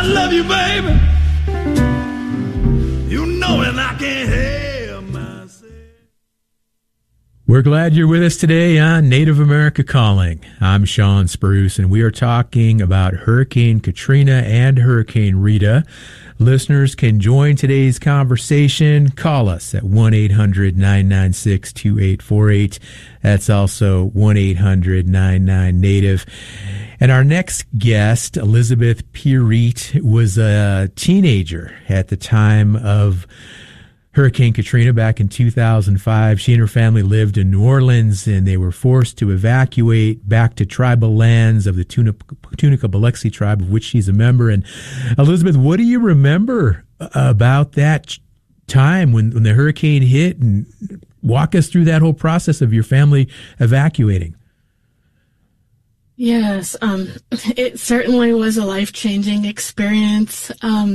love you, baby. You know it, I can't help myself. We're glad you're with us today on Native America Calling. I'm Sean Spruce, and we are talking about Hurricane Katrina and Hurricane Rita. Listeners can join today's conversation. Call us at 1-800-996-2848. That's also 1-800-99-NATIVE. And our next guest, Elizabeth Pierite, was a teenager at the time of Hurricane Katrina back in 2005. She and her family lived in New Orleans, and they were forced to evacuate back to tribal lands of the Tunica-Biloxi tribe, of which she's a member. And Elizabeth, what do you remember about that time when the hurricane hit? And walk us through that whole process of your family evacuating. Yes, it certainly was a life-changing experience.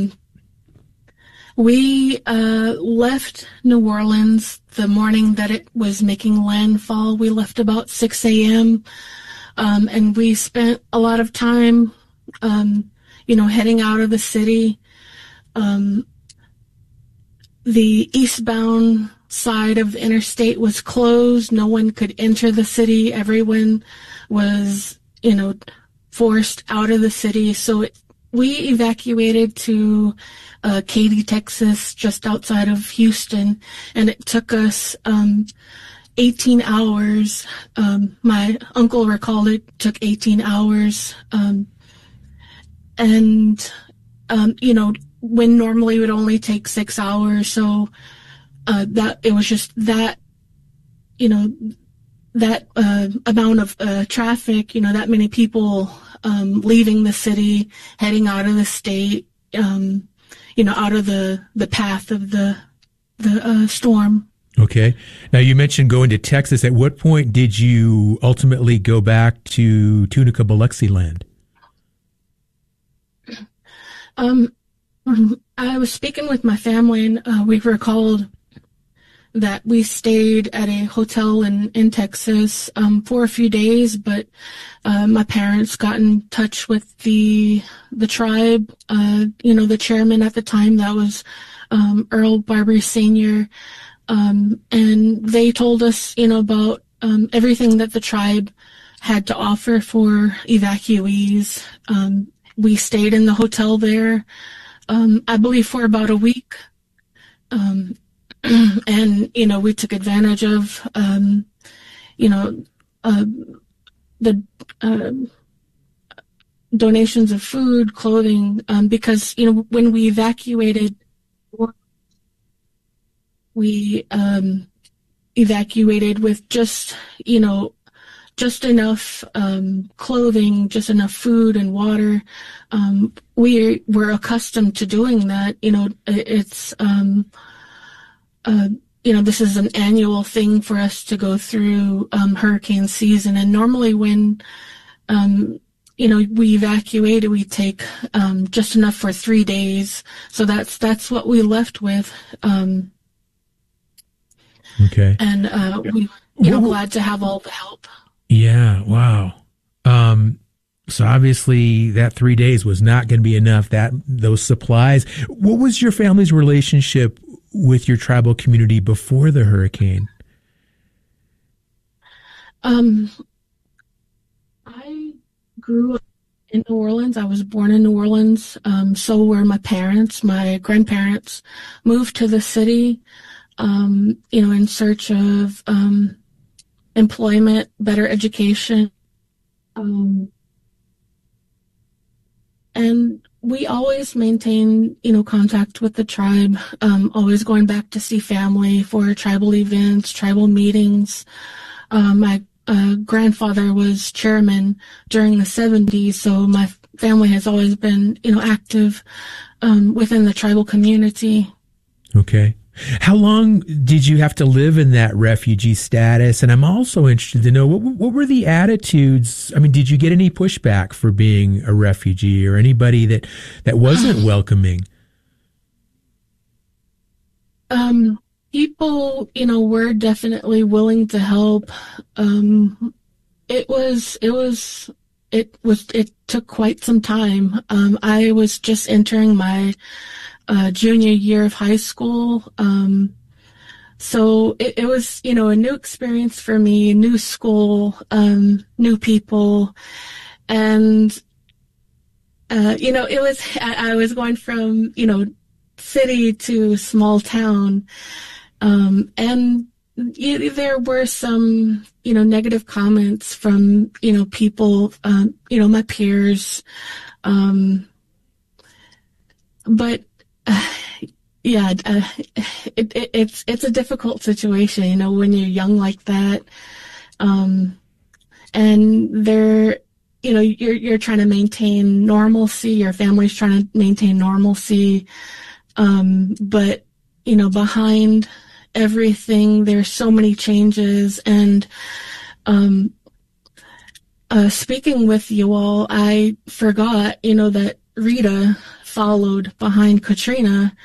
We left New Orleans the morning that it was making landfall. We left about 6 a.m., and we spent a lot of time, heading out of the city. The eastbound side of the interstate was closed. No one could enter the city. Everyone was forced out of the city. So we evacuated to Katy, Texas, just outside of Houston, and it took us 18 hours. My uncle recalled it took 18 hours. When normally it would only take 6 hours. So that it was just that, that amount of traffic, that many people leaving the city, heading out of the state, out of the path of the storm. Okay. Now, you mentioned going to Texas. At what point did you ultimately go back to Tunica-Biloxi land? I was speaking with my family, and we recalled that we stayed at a hotel in Texas for a few days, but my parents got in touch with the tribe, the chairman at the time, that was Earl Barbary Sr., and they told us, about everything that the tribe had to offer for evacuees. We stayed in the hotel there, I believe, for about a week. And, we took advantage of, the donations of food, clothing, because, when we evacuated, we evacuated with just enough clothing, just enough food and water. We were accustomed to doing that. It's this is an annual thing for us to go through hurricane season. And normally when, we evacuate, we take just enough for 3 days. So that's what we left with. Okay. And we, glad to have all the help. Yeah. Wow. So obviously that 3 days was not going to be enough, those supplies. What was your family's relationship with your tribal community before the hurricane? I grew up in New Orleans. I was born in New Orleans. So were my parents. My grandparents moved to the city, in search of employment, better education. And we always maintain, contact with the tribe, always going back to see family for tribal events, tribal meetings. My grandfather was chairman during the 70s, so my family has always been, active within the tribal community. Okay. How long did you have to live in that refugee status? And I'm also interested to know, what were the attitudes? I mean, did you get any pushback for being a refugee, or anybody that wasn't welcoming? People, were definitely willing to help. It was it took quite some time. I was just entering my junior year of high school. So it was, a new experience for me, new school, new people. And, I was going from, city to small town. And there were some, negative comments from, people, my peers. But it's a difficult situation, when you're young like that. And you're trying to maintain normalcy, your family's trying to maintain normalcy. But, behind everything, there's so many changes. And, speaking with you all, I forgot, that Rita followed behind Katrina.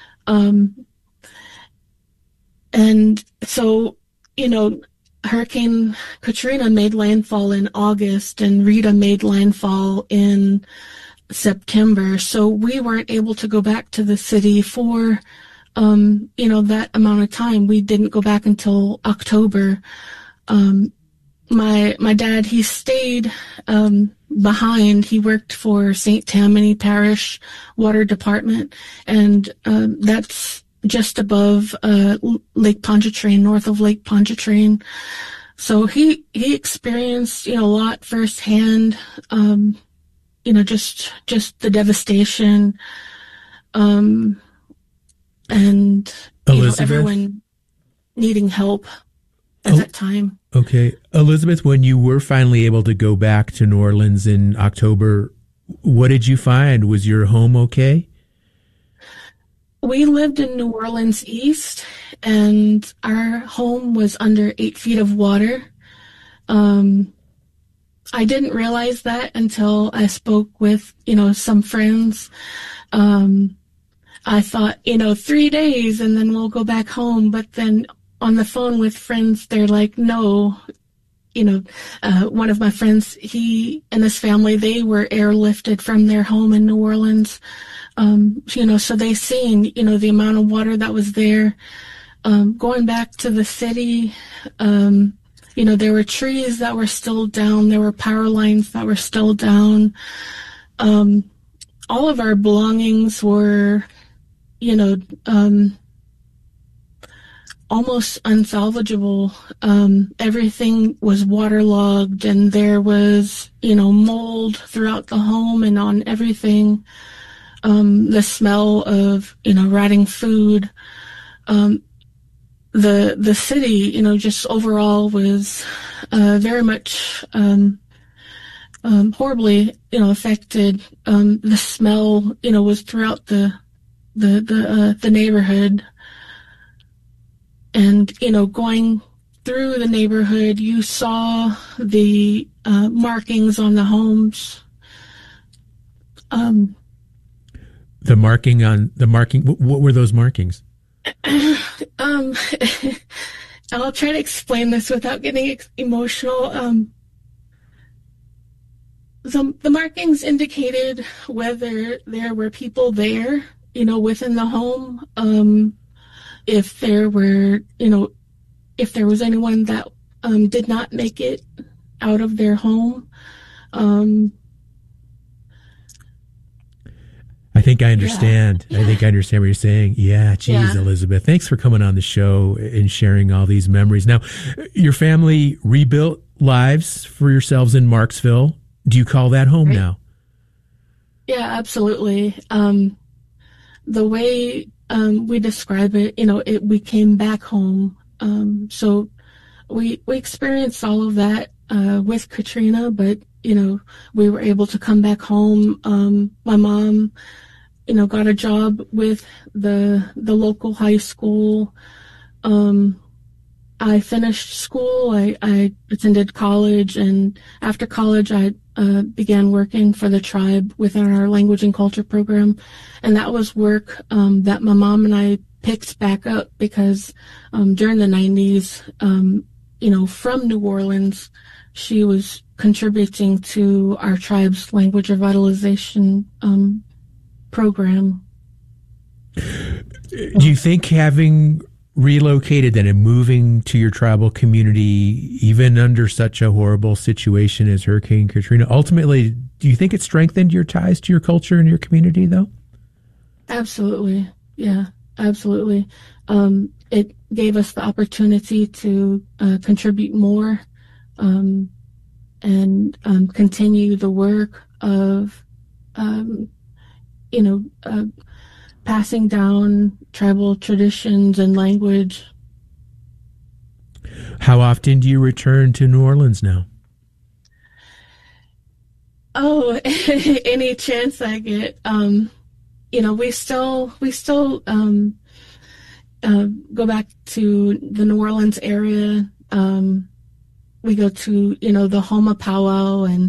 And so, Hurricane Katrina made landfall in August and Rita made landfall in September. So we weren't able to go back to the city for, that amount of time. We didn't go back until October. My dad, he stayed, behind. He worked for St. Tammany Parish Water Department, and, that's just above Lake Pontchartrain, north of Lake Pontchartrain. So he experienced, a lot firsthand, just the devastation, and Elizabeth? Everyone needing help at that time. Okay. Elizabeth, when you were finally able to go back to New Orleans in October, what did you find? Was your home okay? We lived in New Orleans East, and our home was under 8 feet of water. I didn't realize that until I spoke with, some friends. I thought, 3 days and then we'll go back home. But then on the phone with friends, they're like, no. One of my friends, he and his family, they were airlifted from their home in New Orleans. So they seen, the amount of water that was there. Going back to the city, there were trees that were still down. There were power lines that were still down. All of our belongings were, almost unsalvageable. Everything was waterlogged, and there was, mold throughout the home and on everything. The smell of, rotting food. The city, just overall was very much horribly, affected. The smell, was throughout the neighborhood. And, going through the neighborhood, you saw the markings on the homes. The marking, what were those markings? I'll try to explain this without getting emotional. The markings indicated whether there were people there, within the home. If there were, if there was anyone that did not make it out of their home. I think I understand. Yeah. I think I understand what you're saying. Yeah, geez, yeah. Elizabeth, thanks for coming on the show and sharing all these memories. Now, your family rebuilt lives for yourselves in Marksville. Do you call that home now? Yeah, absolutely. The way we describe it, we came back home. So we experienced all of that with Katrina, but we were able to come back home. My mom, got a job with the local high school. I finished school. I attended college, and after college, I began working for the tribe within our language and culture program. And that was work that my mom and I picked back up because during the 90s, from New Orleans, she was, contributing to our tribe's language revitalization program. Do you think having relocated and moving to your tribal community, even under such a horrible situation as Hurricane Katrina, ultimately, do you think it strengthened your ties to your culture and your community, though? Absolutely. Yeah, absolutely. It gave us the opportunity to contribute more and continue the work of, passing down tribal traditions and language. How often do you return to New Orleans now? Oh, any chance I get. We still go back to the New Orleans area. We go to, the Homa Powwow and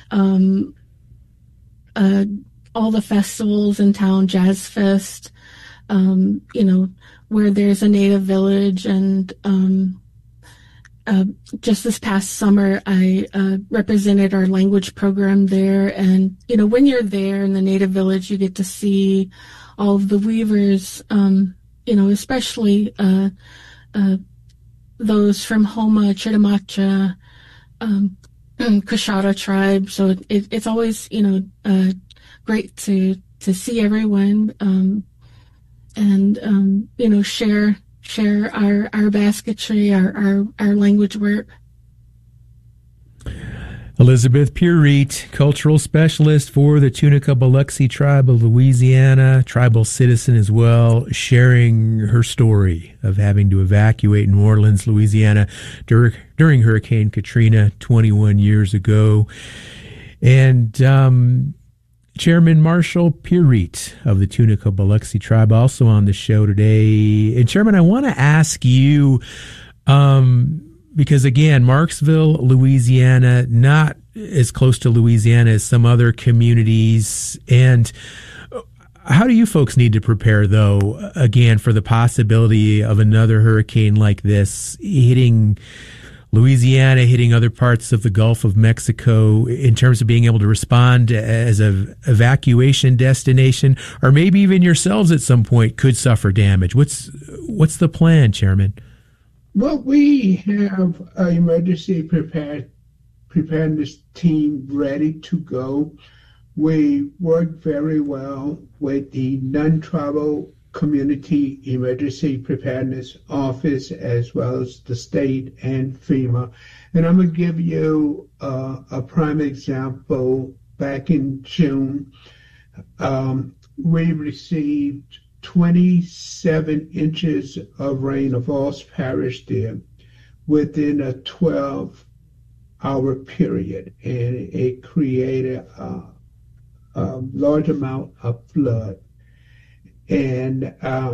all the festivals in town, Jazz Fest, where there's a Native village. And just this past summer, I represented our language program there. And, when you're there in the Native village, you get to see all of the weavers, especially those from Homa, Chitimacha, Coshada tribe. So it's always, great to see everyone, and share our basketry, our language work. Elizabeth Pierreet, cultural specialist for the Tunica Biloxi tribe of Louisiana, tribal citizen as well, sharing her story of having to evacuate New Orleans, Louisiana during Hurricane Katrina 21 years ago. And Chairman Marshall Pierreet of the Tunica Biloxi tribe also on the show today. And Chairman, I want to ask you, because again, Marksville, Louisiana, not as close to Louisiana as some other communities. And how do you folks need to prepare, though, again, for the possibility of another hurricane like this hitting Louisiana, hitting other parts of the Gulf of Mexico, in terms of being able to respond as an evacuation destination, or maybe even yourselves at some point could suffer damage? What's the plan, Chairman? Well, we have an emergency preparedness team ready to go. We work very well with the non-tribal community emergency preparedness office as well as the state and FEMA. And I'm going to give you a prime example. Back in June, we received 27 inches of rain of Falls Parish there within a 12-hour period, and it created a large amount of flood. And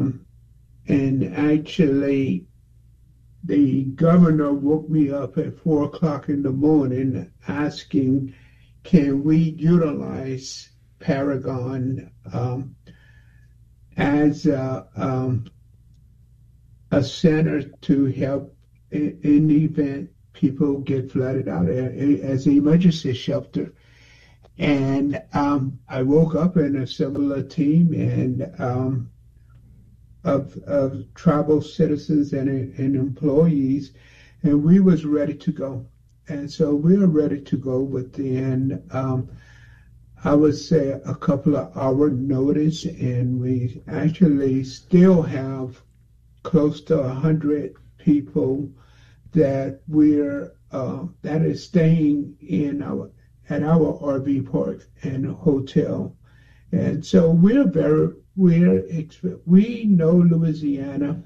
actually, the governor woke me up at 4 o'clock in the morning asking, can we utilize Paragon as a center to help in the event people get flooded out as an emergency shelter. And I woke up and assembled a team and of tribal citizens and employees, and we was ready to go. And so we are ready to go within, I would say, a couple of hour notice, and we actually still have close to 100 people that that is staying at our RV park and hotel. And so we know Louisiana,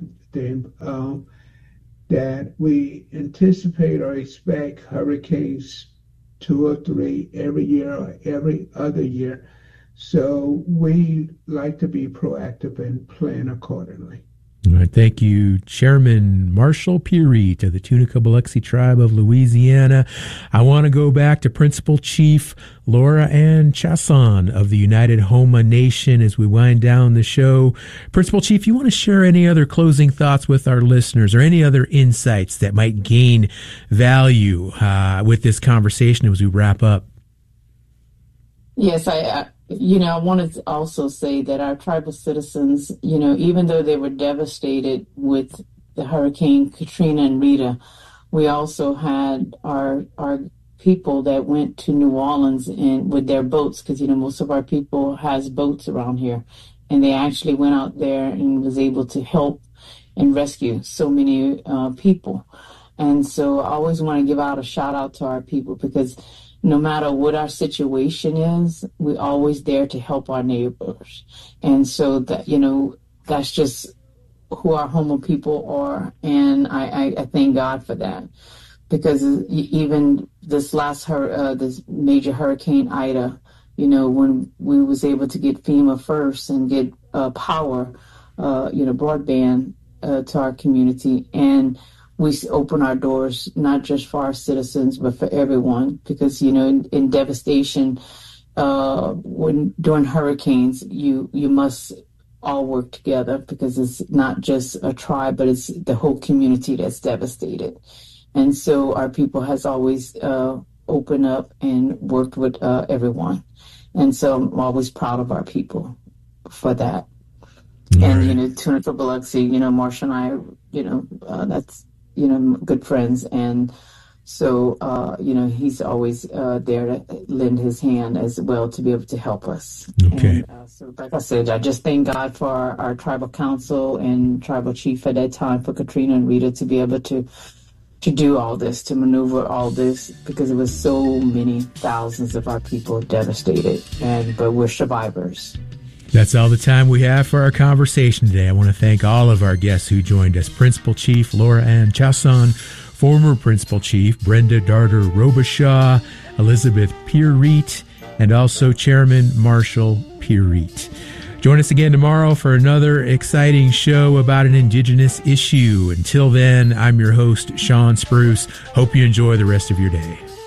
that we anticipate or expect hurricanes 2 or 3 every year or every other year. So we like to be proactive and plan accordingly. All right, thank you, Chairman Marshall Pierite of the Tunica Biloxi Tribe of Louisiana. I want to go back to Principal Chief Laura Ann Chasson of the United Homa Nation as we wind down the show. Principal Chief, you want to share any other closing thoughts with our listeners or any other insights that might gain value with this conversation as we wrap up? Yes, I wanted to also say that our tribal citizens, even though they were devastated with the Hurricane Katrina and Rita, we also had our people that went to New Orleans with their boats, because, most of our people has boats around here, and they actually went out there and was able to help and rescue so many people. And so I always want to give out a shout out to our people, because no matter what our situation is, we're always there to help our neighbors. And so that, that's just who our Homa people are. And I thank God for that, because even this this major Hurricane Ida, when we was able to get FEMA first and get power, broadband to our community, and we open our doors not just for our citizens but for everyone, because in devastation, during hurricanes, you must all work together, because it's not just a tribe but it's the whole community that's devastated. And so our people has always opened up and worked with everyone, and so I'm always proud of our people for that. All and right. Tunica Biloxi, Marcia and I, that's good friends. And so, he's always there to lend his hand as well to be able to help us. Okay. And, so like I said, I just thank God for our tribal council and tribal chief at that time, for Katrina and Rita, to be able to do all this, to maneuver all this, because it was so many thousands of our people devastated, but we're survivors. That's all the time we have for our conversation today. I want to thank all of our guests who joined us. Principal Chief Laura Ann Chasson, former Principal Chief Brenda Darter Robichaud, Elizabeth Pierite, and also Chairman Marshall Pierite. Join us again tomorrow for another exciting show about an Indigenous issue. Until then, I'm your host, Sean Spruce. Hope you enjoy the rest of your day.